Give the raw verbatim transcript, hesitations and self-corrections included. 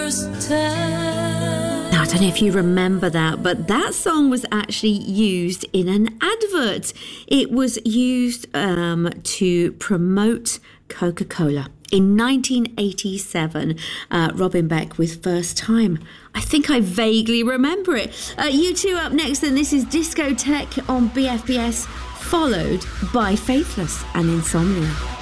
first time. Now, I don't know if you remember that, but that song was actually used in an advert. It was used um, to promote Coca-Cola. In nineteen eighty-seven, uh, Robin Beck with First Time. I think I vaguely remember it. Uh, you two up next, and this is Discotheque on B F B S, followed by Faithless and Insomnia.